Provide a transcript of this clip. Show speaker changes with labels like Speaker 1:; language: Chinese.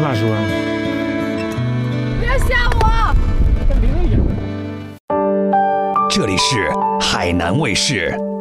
Speaker 1: 法说。
Speaker 2: 不要吓我！
Speaker 3: 这里是海南卫视。